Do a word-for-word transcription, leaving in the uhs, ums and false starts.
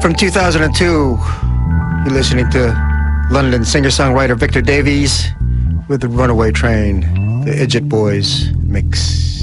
From two thousand two, you're listening to London singer-songwriter Victor Davies with the Runaway Train, the Idjit Boys mix.